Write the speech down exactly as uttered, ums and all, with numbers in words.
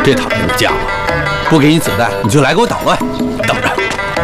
这讨厌的家伙，不给你子弹，你就来给我捣乱！等着！